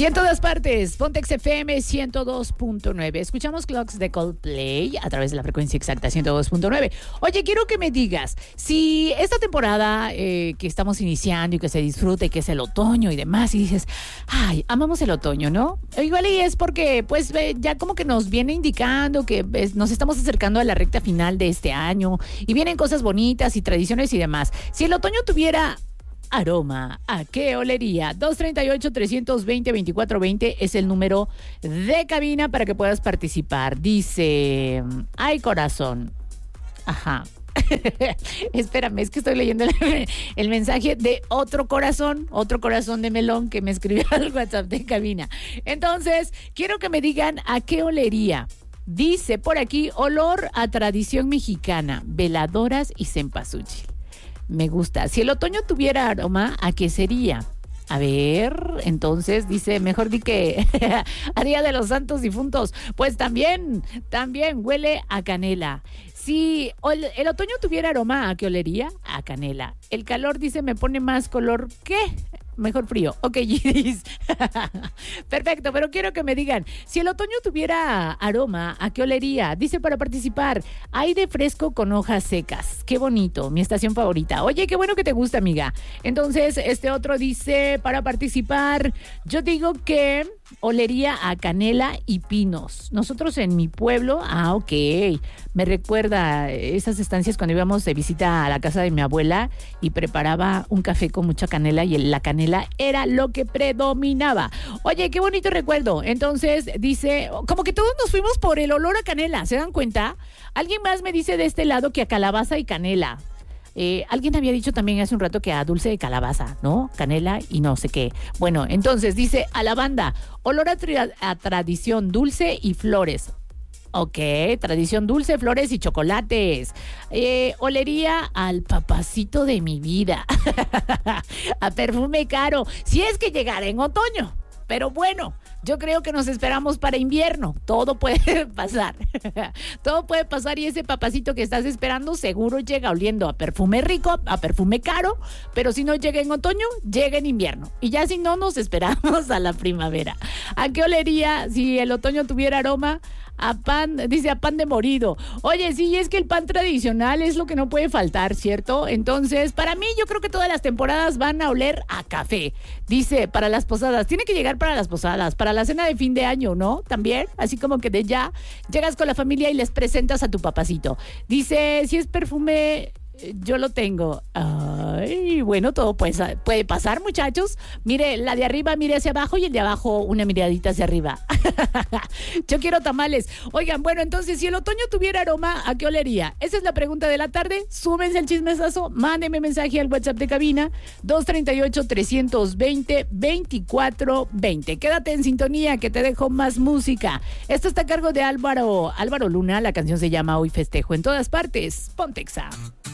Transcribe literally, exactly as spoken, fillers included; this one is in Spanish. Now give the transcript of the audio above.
Y en todas partes, Pontex F M ciento dos punto nueve. Escuchamos Clocks de Coldplay a través de la frecuencia exacta ciento dos punto nueve. Oye, quiero que me digas, si esta temporada eh, que estamos iniciando y que se disfrute, que es el otoño y demás, y dices, ay, amamos el otoño, ¿no? Igual y es porque, pues, eh, ya como que nos viene indicando que eh, nos estamos acercando a la recta final de este año y vienen cosas bonitas y tradiciones y demás. Si el otoño tuviera aroma, ¿a qué olería? dos treinta y ocho, trescientos veinte, veinticuatro veinte es el número de cabina para que puedas participar. Dice, ay corazón. Ajá. Espérame, es que estoy leyendo el, el mensaje de otro corazón, otro corazón de melón que me escribió al WhatsApp de cabina. Entonces, quiero que me digan a qué olería. Dice por aquí, olor a tradición mexicana, veladoras y cempasúchil. Me gusta. Si el otoño tuviera aroma, ¿a qué sería? A ver, entonces dice, mejor di que a Día de los Santos Difuntos. Pues también, también huele a canela. Si el, el otoño tuviera aroma, ¿a qué olería? A canela. El calor, dice, me pone más color. ¿Qué? Mejor frío. Ok, Gidis. Perfecto, pero quiero que me digan, si el otoño tuviera aroma, ¿a qué olería? Dice para participar, aire fresco con hojas secas. Qué bonito, mi estación favorita. Oye, qué bueno que te gusta, amiga. Entonces, este otro dice, para participar, yo digo que olería a canela y pinos. Nosotros en mi pueblo, ah, ok, me recuerda esas estancias cuando íbamos de visita a la casa de mi abuela y preparaba un café con mucha canela y la canela era lo que predominaba. Oye, qué bonito recuerdo. Entonces dice, como que todos nos fuimos por el olor a canela, ¿se dan cuenta? Alguien más me dice de este lado que a calabaza y canela. Eh, alguien había dicho también hace un rato que a dulce de calabaza, ¿no? Canela y no sé qué. Bueno, entonces dice a lavanda, olor a, tra- a tradición dulce y flores. Ok, tradición dulce, flores y chocolates. Eh, olería al papacito de mi vida. A perfume caro. Si es que llegara en otoño. Pero bueno, yo creo que nos esperamos para invierno. Todo puede pasar. Todo puede pasar y ese papacito que estás esperando seguro llega oliendo a perfume rico, a perfume caro. Pero si no llega en otoño, llega en invierno. Y ya si no, nos esperamos a la primavera. ¿A qué olería si el otoño tuviera aroma? A pan, dice a pan de morido. Oye, sí, es que el pan tradicional es lo que no puede faltar, ¿cierto? Entonces, para mí, yo creo que todas las temporadas van a oler a café. Dice, para las posadas, tiene que llegar para las posadas, para la cena de fin de año, ¿no? También, así como que de ya, llegas con la familia y les presentas a tu papacito. Dice, si es perfume, yo lo tengo. Ay, bueno, todo puede, puede pasar, muchachos. Mire, la de arriba mire hacia abajo y el de abajo una miradita hacia arriba. Yo quiero tamales. Oigan, bueno, entonces, si el otoño tuviera aroma, ¿a qué olería? Esa es la pregunta de la tarde. Súbense al chismesazo, mándenme mensaje al WhatsApp de cabina dos treinta y ocho, trescientos veinte, veinticuatro veinte. Quédate en sintonía que te dejo más música. Esto está a cargo de Álvaro, Álvaro Luna. La canción se llama Hoy Festejo. En todas partes, Pontexa.